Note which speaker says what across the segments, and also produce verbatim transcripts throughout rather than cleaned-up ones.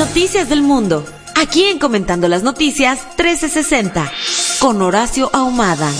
Speaker 1: Noticias del mundo, aquí en Comentando las Noticias trece sesenta, con Horacio Ahumada.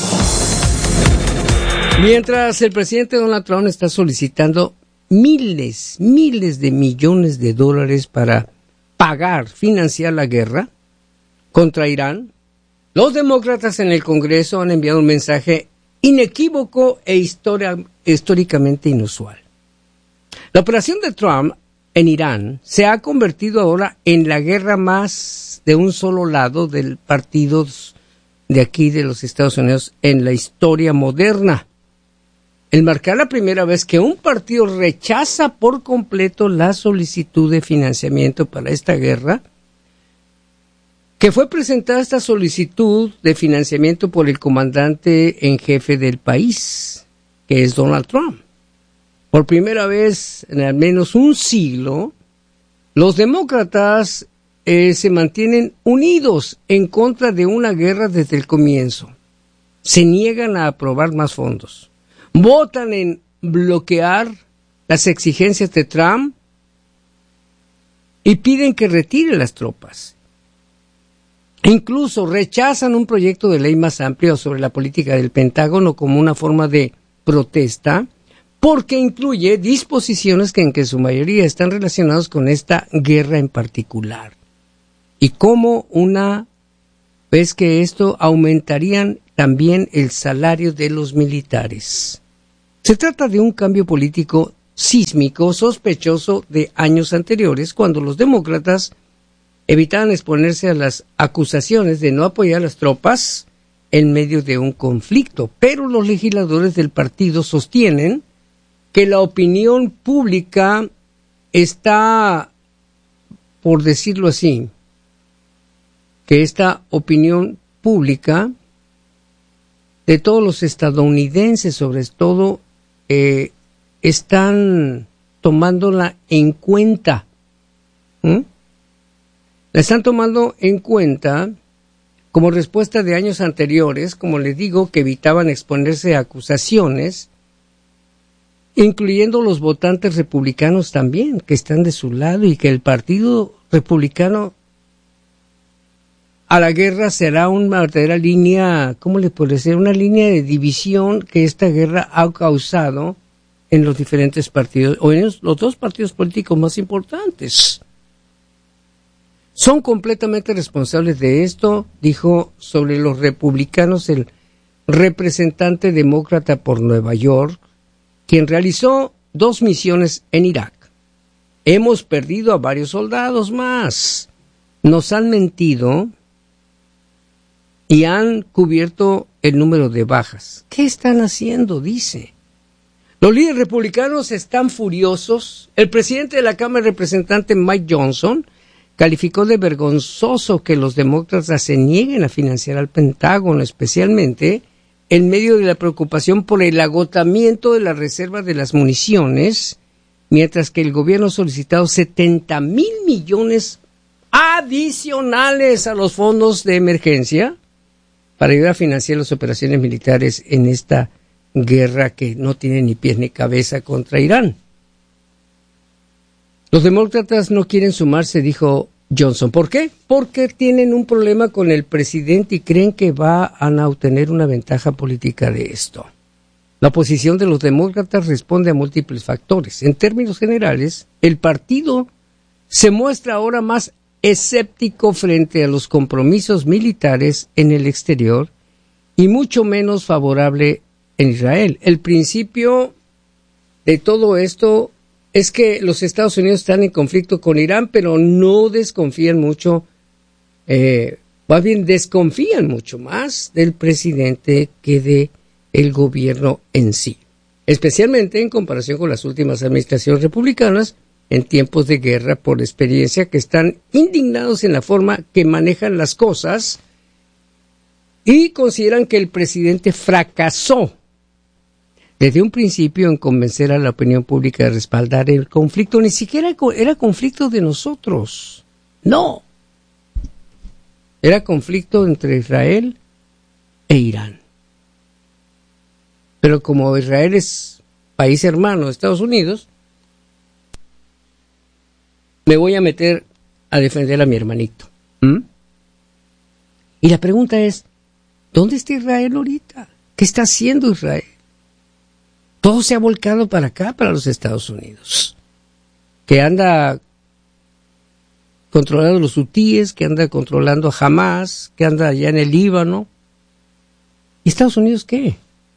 Speaker 2: Mientras el presidente Donald Trump está solicitando miles, miles de millones de dólares para pagar, financiar la guerra contra Irán, los demócratas en el Congreso han enviado un mensaje inequívoco e historia, históricamente inusual. La operación de Trump en Irán se ha convertido ahora en la guerra más de un solo lado del partido de aquí de los Estados Unidos en la historia moderna. El marcar la primera vez que un partido rechaza por completo la solicitud de financiamiento para esta guerra, que fue presentada esta solicitud de financiamiento por el comandante en jefe del país, que es Donald Trump. Por primera vez en al menos un siglo, los demócratas eh, se mantienen unidos en contra de una guerra desde el comienzo. Se niegan a aprobar más fondos. Votan en bloquear las exigencias de Trump y piden que retire las tropas. Incluso rechazan un proyecto de ley más amplio sobre la política del Pentágono como una forma de protesta, porque incluye disposiciones que en que su mayoría están relacionadas con esta guerra en particular. Y como una vez que esto aumentarían también el salario de los militares. Se trata de un cambio político sísmico sospechoso de años anteriores, cuando los demócratas evitaban exponerse a las acusaciones de no apoyar a las tropas en medio de un conflicto. Pero los legisladores del partido sostienen que la opinión pública está, por decirlo así, que esta opinión pública de todos los estadounidenses, sobre todo, eh, están tomándola en cuenta. ¿Mm? La están tomando en cuenta como respuesta de años anteriores, como les digo, que evitaban exponerse a acusaciones, incluyendo los votantes republicanos también, que están de su lado, y que el Partido Republicano a la guerra será una verdadera línea, ¿cómo le puedo decir? Una línea de división que esta guerra ha causado en los diferentes partidos, o en los dos partidos políticos más importantes. Son completamente responsables de esto, dijo sobre los republicanos el representante demócrata por Nueva York, quien realizó dos misiones en Irak. Hemos perdido a varios soldados más. Nos han mentido y han cubierto el número de bajas. ¿Qué están haciendo? Dice. Los líderes republicanos están furiosos. El presidente de la Cámara de Representantes, Mike Johnson, calificó de vergonzoso que los demócratas se nieguen a financiar al Pentágono, especialmente en medio de la preocupación por el agotamiento de la reserva de las municiones, mientras que el gobierno ha solicitado setenta mil millones adicionales a los fondos de emergencia para ayudar a financiar las operaciones militares en esta guerra que no tiene ni pies ni cabeza contra Irán. Los demócratas no quieren sumarse, dijo Johnson. ¿Por qué? Porque tienen un problema con el presidente y creen que van a obtener una ventaja política de esto. La oposición de los demócratas responde a múltiples factores. En términos generales, el partido se muestra ahora más escéptico frente a los compromisos militares en el exterior y mucho menos favorable en Israel. El principio de todo esto es que los Estados Unidos están en conflicto con Irán, pero no desconfían mucho, eh, más bien desconfían mucho más del presidente que de el gobierno en sí, especialmente en comparación con las últimas administraciones republicanas en tiempos de guerra, por experiencia, que están indignados en la forma que manejan las cosas y consideran que el presidente fracasó desde un principio en convencer a la opinión pública de respaldar el conflicto. Ni siquiera era conflicto de nosotros, no, era conflicto entre Israel e Irán. Pero como Israel es país hermano de Estados Unidos, me voy a meter a defender a mi hermanito. ¿Mm? Y la pregunta es, ¿dónde está Israel ahorita? ¿Qué está haciendo Israel? Todo se ha volcado para acá, para los Estados Unidos, que anda controlando los hutíes, que anda controlando a Hamas, que anda allá en el Líbano. ¿Y Estados Unidos qué?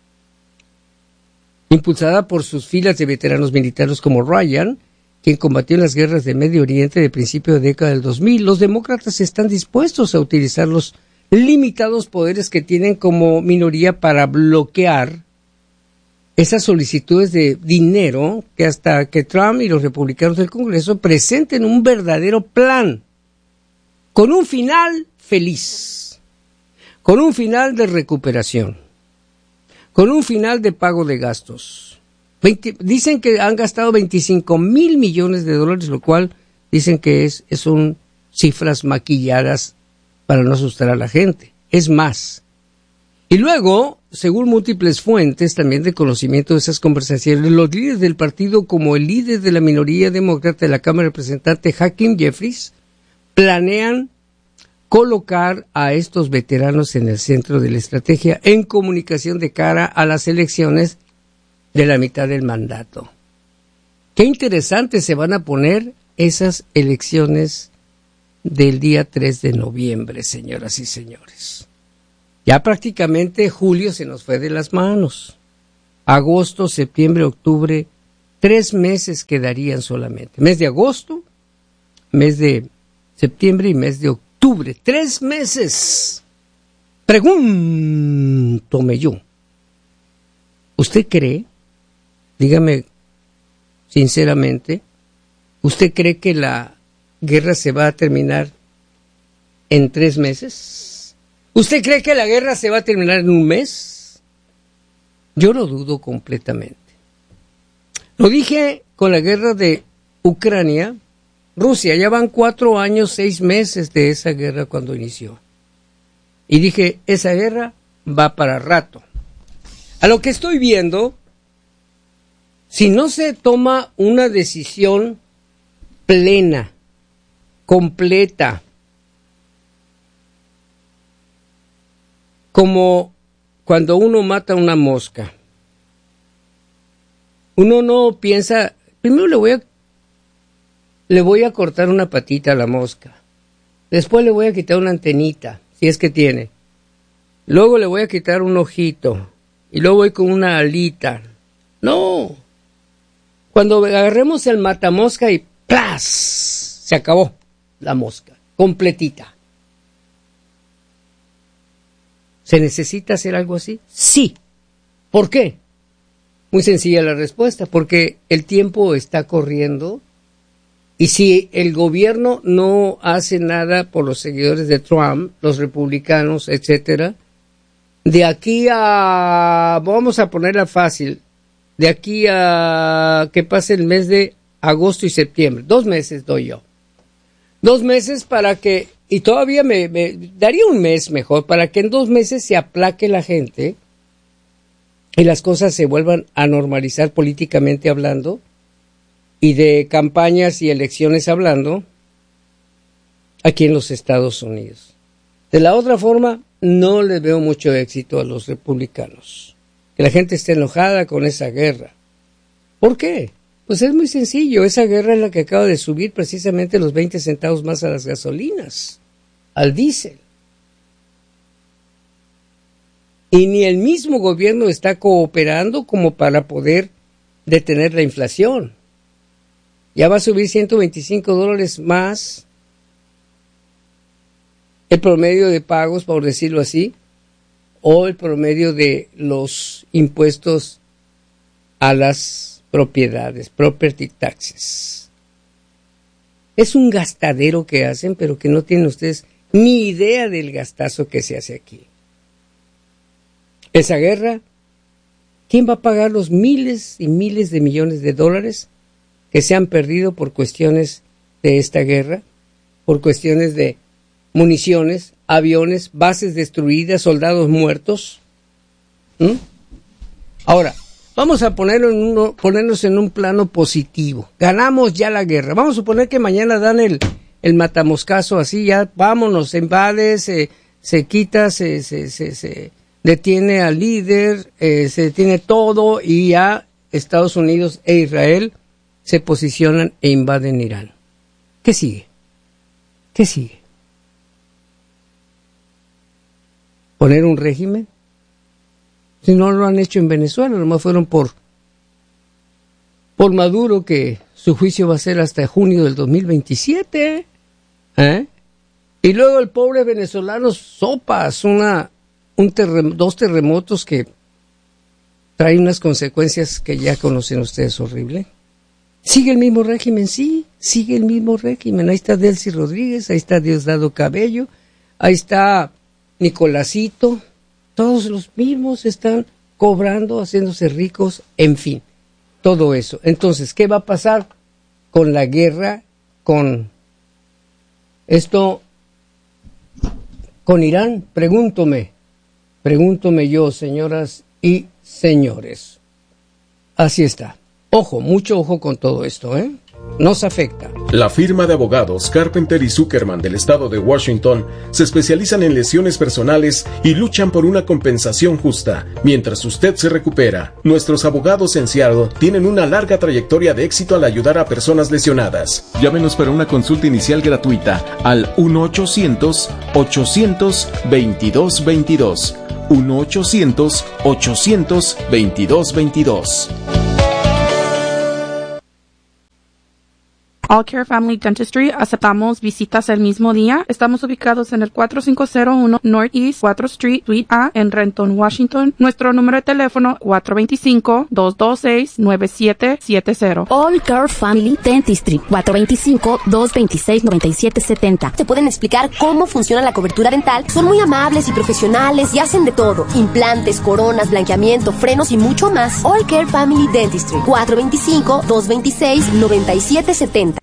Speaker 2: Impulsada por sus filas de veteranos militares como Ryan, quien combatió en las guerras de Medio Oriente de principio de década del dos mil, los demócratas están dispuestos a utilizar los limitados poderes que tienen como minoría para bloquear esas solicitudes de dinero que hasta que Trump y los republicanos del Congreso presenten un verdadero plan con un final feliz, con un final de recuperación, con un final de pago de gastos. veinte, dicen que han gastado veinticinco mil millones de dólares, lo cual dicen que es, son cifras maquilladas para no asustar a la gente. Es más. Y luego, según múltiples fuentes también de conocimiento de esas conversaciones, los líderes del partido, como el líder de la minoría demócrata de la Cámara de Representantes, Hakeem Jeffries, planean colocar a estos veteranos en el centro de la estrategia en comunicación de cara a las elecciones de la mitad del mandato. Qué interesante se van a poner esas elecciones del día tres de noviembre, señoras y señores. Ya prácticamente julio se nos fue de las manos. Agosto, septiembre, octubre, tres meses quedarían solamente. Mes de agosto, mes de septiembre y mes de octubre. Tres meses. Pregúntome yo. ¿Usted cree, dígame sinceramente, usted cree que la guerra se va a terminar en tres meses? ¿Usted cree que la guerra se va a terminar en un mes? Yo lo dudo completamente. Lo dije con la guerra de Ucrania, Rusia, ya van cuatro años, seis meses de esa guerra cuando inició. Y dije, esa guerra va para rato. A lo que estoy viendo, si no se toma una decisión plena, completa, como cuando uno mata una mosca, uno no piensa, primero le voy a le voy a cortar una patita a la mosca, después le voy a quitar una antenita, si es que tiene, luego le voy a quitar un ojito, y luego voy con una alita. No, cuando agarremos el matamosca y ¡plas!, se acabó la mosca, completita. ¿Se necesita hacer algo así? Sí. ¿Por qué? Muy sencilla la respuesta, porque el tiempo está corriendo y si el gobierno no hace nada por los seguidores de Trump, los republicanos, etcétera, de aquí a, vamos a ponerla fácil, de aquí a que pase el mes de agosto y septiembre, dos meses doy yo. Dos meses para que, y todavía me, me daría un mes mejor, para que en dos meses se aplaque la gente y las cosas se vuelvan a normalizar políticamente hablando y de campañas y elecciones hablando aquí en los Estados Unidos. De la otra forma, no les veo mucho éxito a los republicanos. Que la gente esté enojada con esa guerra. ¿Por qué? Pues es muy sencillo, esa guerra es la que acaba de subir precisamente los veinte centavos más a las gasolinas, al diésel. Y ni el mismo gobierno está cooperando como para poder detener la inflación. Ya va a subir ciento veinticinco dólares más el promedio de pagos, por decirlo así, o el promedio de los impuestos a las propiedades, property taxes. Es un gastadero que hacen, pero que no tienen ustedes ni idea del gastazo que se hace aquí. Esa guerra, ¿quién va a pagar los miles y miles de millones de dólares que se han perdido por cuestiones de esta guerra? Por cuestiones de municiones, aviones, bases destruidas, soldados muertos. ¿Mm? Ahora, vamos a ponerlo en uno, ponernos en un plano positivo. Ganamos ya la guerra. Vamos a suponer que mañana dan el, el matamoscazo así, ya vámonos, se invade, se, se quita, se, se, se, se detiene al líder, eh, se detiene todo y ya Estados Unidos e Israel se posicionan e invaden Irán. ¿Qué sigue? ¿Qué sigue? ¿Poner un régimen? Si no lo han hecho en Venezuela, nomás fueron por, por Maduro, que su juicio va a ser hasta junio del dos mil veintisiete. ¿Eh? Y luego el pobre venezolano sopas, una, un terrem- dos terremotos que traen unas consecuencias que ya conocen ustedes, horrible. Sigue el mismo régimen, sí, sigue el mismo régimen. Ahí está Delcy Rodríguez, ahí está Diosdado Cabello, ahí está Nicolásito, todos los mismos están cobrando, haciéndose ricos, en fin, todo eso. Entonces, ¿qué va a pasar con la guerra, con esto, con Irán? Pregúntome, pregúntome yo, señoras y señores. Así está. Ojo, mucho ojo con todo esto, ¿eh? Nos afecta.
Speaker 3: La firma de abogados Carpenter y Zuckerman del estado de Washington se especializan en lesiones personales y luchan por una compensación justa mientras usted se recupera. Nuestros abogados en Seattle tienen una larga trayectoria de éxito al ayudar a personas lesionadas. Llámenos para una consulta inicial gratuita al uno ochocientos ochocientos veintidós veintidós. uno ochocientos ochocientos veintidós veintidós.
Speaker 4: All Care Family Dentistry, aceptamos visitas el mismo día. Estamos ubicados en el cuatro cinco cero uno Northeast cuatro Street, Suite A, en Renton, Washington. Nuestro número de teléfono cuatro dos cinco, dos dos seis, nueve siete siete cero.
Speaker 5: All Care Family Dentistry, cuatro dos cinco, dos dos seis, nueve siete siete cero. Te pueden explicar cómo funciona la cobertura dental. Son muy amables y profesionales y hacen de todo. Implantes, coronas, blanqueamiento, frenos y mucho más. All Care Family Dentistry, cuatro dos cinco, dos dos seis, nueve siete siete cero.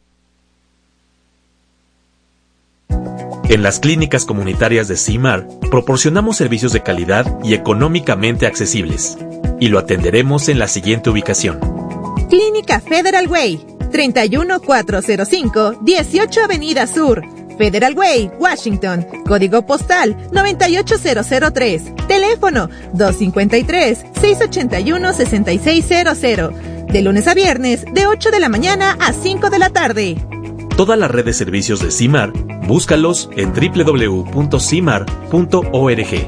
Speaker 6: En las clínicas comunitarias de C I M A R proporcionamos servicios de calidad y económicamente accesibles. Y lo atenderemos en la siguiente ubicación.
Speaker 7: Clínica Federal Way, treinta y uno cuatrocientos cinco, dieciocho Avenida Sur, Federal Way, Washington. Código postal noventa y ocho cero cero tres. Teléfono dos cinco tres, seis ocho uno, seis seis cero cero. De lunes a viernes, de ocho de la mañana a cinco de la tarde.
Speaker 6: Toda la red de servicios de C I M A R, búscalos en doble u doble u doble u punto cimar punto org.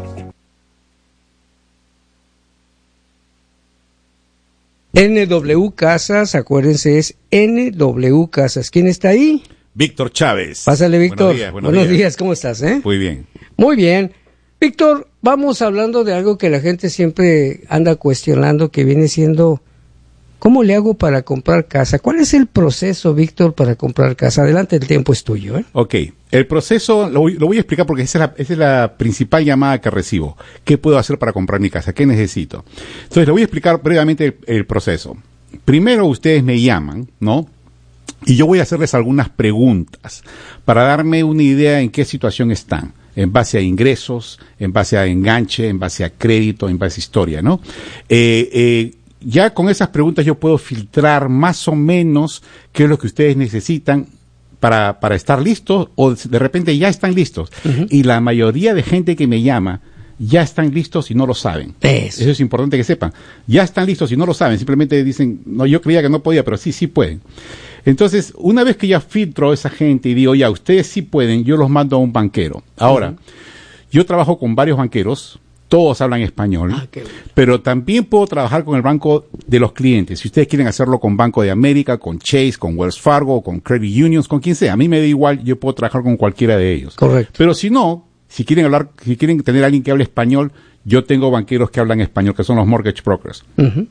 Speaker 2: N W Casas, acuérdense, es N W Casas. ¿Quién está ahí?
Speaker 8: Víctor Chávez.
Speaker 2: Pásale, Víctor.
Speaker 8: Buenos días. Buenos,
Speaker 2: buenos
Speaker 8: días.
Speaker 2: días, ¿cómo estás? Eh?
Speaker 8: Muy bien.
Speaker 2: Muy bien. Víctor, vamos hablando de algo que la gente siempre anda cuestionando, que viene siendo, ¿cómo le hago para comprar casa? ¿Cuál es el proceso, Víctor, para comprar casa? Adelante, el tiempo es tuyo, ¿eh?
Speaker 8: Ok, el proceso lo voy, lo voy a explicar porque esa es, la, esa es la principal llamada que recibo. ¿Qué puedo hacer para comprar mi casa? ¿Qué necesito? Entonces, le voy a explicar brevemente el, el proceso. Primero, ustedes me llaman, ¿no? Y yo voy a hacerles algunas preguntas para darme una idea en qué situación están, en base a ingresos, en base a enganche, en base a crédito, en base a historia, ¿no? Eh, eh, Ya con esas preguntas yo puedo filtrar más o menos qué es lo que ustedes necesitan para, para estar listos, o de repente ya están listos. Uh-huh. Y la mayoría de gente que me llama ya están listos y no lo saben. Eso. Eso es importante que sepan. Ya están listos y no lo saben. Simplemente dicen, no, yo creía que no podía, pero sí, sí pueden. Entonces, una vez que ya filtro a esa gente y digo, ya, ustedes sí pueden, yo los mando a un banquero. Ahora, uh-huh. yo trabajo con varios banqueros. Todos hablan español, ah, pero también puedo trabajar con el banco de los clientes. Si ustedes quieren hacerlo con Banco de América, con Chase, con Wells Fargo, con Credit Unions, con quien sea, a mí me da igual, yo puedo trabajar con cualquiera de ellos.
Speaker 2: Correcto.
Speaker 8: Pero si no, si quieren hablar, si quieren tener a alguien que hable español, yo tengo banqueros que hablan español, que son los mortgage brokers. Uh-huh.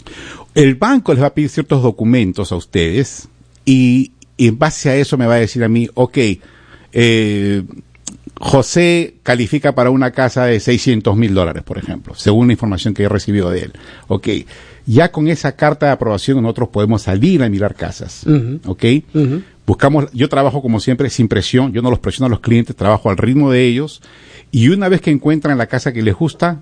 Speaker 8: El banco les va a pedir ciertos documentos a ustedes y, y en base a eso me va a decir a mí, ok, eh, José califica para una casa de seiscientos mil dólares, por ejemplo, según la información que he recibido de él. Ok, ya con esa carta de aprobación nosotros podemos salir a mirar casas. Uh-huh. Ok, uh-huh. Buscamos, yo trabajo como siempre sin presión, yo no los presiono a los clientes, trabajo al ritmo de ellos y una vez que encuentran la casa que les gusta,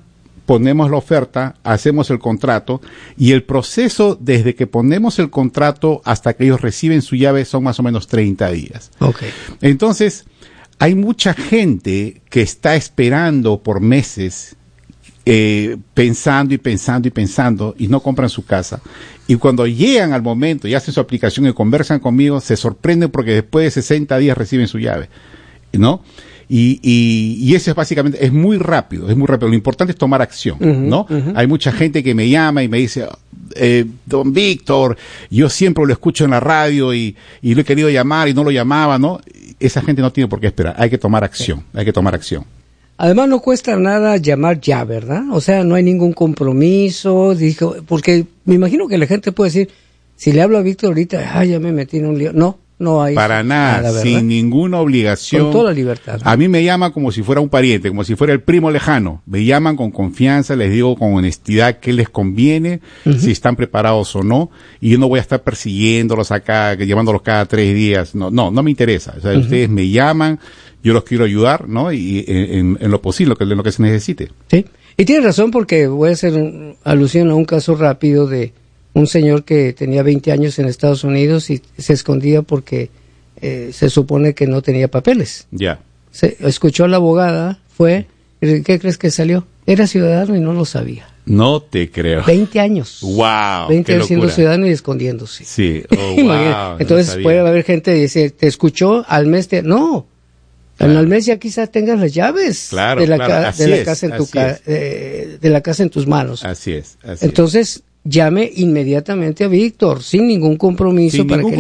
Speaker 8: ponemos la oferta, hacemos el contrato, y el proceso desde que ponemos el contrato hasta que ellos reciben su llave son más o menos treinta días.
Speaker 2: Okay.
Speaker 8: Entonces, hay mucha gente que está esperando por meses, eh, pensando y pensando y pensando, y no compran su casa. Y cuando llegan al momento y hacen su aplicación y conversan conmigo, se sorprenden porque después de sesenta días reciben su llave, ¿no? Y, y, y eso es básicamente, es muy rápido, es muy rápido. Lo importante es tomar acción, uh-huh, ¿no? Uh-huh. Hay mucha gente que me llama y me dice, eh, don Víctor, yo siempre lo escucho en la radio y, y lo he querido llamar y no lo llamaba, ¿no? Esa gente no tiene por qué esperar, hay que tomar acción, hay que tomar acción.
Speaker 2: Además no cuesta nada llamar ya, ¿verdad? O sea, no hay ningún compromiso, dijo, porque me imagino que la gente puede decir, si le hablo a Víctor ahorita, ah, ya me metí en un lío. No. No hay
Speaker 8: para nada, nada sin ninguna obligación.
Speaker 2: Con toda la libertad, ¿no?
Speaker 8: A mí me llaman como si fuera un pariente, como si fuera el primo lejano. Me llaman con confianza, les digo con honestidad qué les conviene, uh-huh. si están preparados o no. Y yo no voy a estar persiguiéndolos acá, llamándolos cada tres días. No, no, no me interesa. O sea, uh-huh. ustedes me llaman, yo los quiero ayudar, ¿no? Y en, en lo posible, en lo que se necesite.
Speaker 2: Sí. Y tiene razón porque voy a hacer un, alusión a un caso rápido de un señor que tenía veinte años en Estados Unidos y se escondía porque eh, se supone que no tenía papeles.
Speaker 8: Ya. Yeah.
Speaker 2: Se escuchó a la abogada, fue, ¿qué crees que salió? Era ciudadano y no lo sabía.
Speaker 8: No te creo.
Speaker 2: veinte años.
Speaker 8: Wow.
Speaker 2: veinte años siendo ciudadano y escondiéndose.
Speaker 8: Sí. Oh, wow.
Speaker 2: Entonces no puede haber gente que dice, ¿te escuchó? Al mes te... No. Claro. Al mes ya quizás tengas las llaves
Speaker 8: claro,
Speaker 2: de la,
Speaker 8: claro.
Speaker 2: ca- de la
Speaker 8: es,
Speaker 2: casa en tu ca- eh, de la casa en tus manos.
Speaker 8: Así es. Así
Speaker 2: Entonces, llame inmediatamente a Víctor, sin ningún compromiso
Speaker 8: sin
Speaker 2: para
Speaker 8: ningún
Speaker 2: que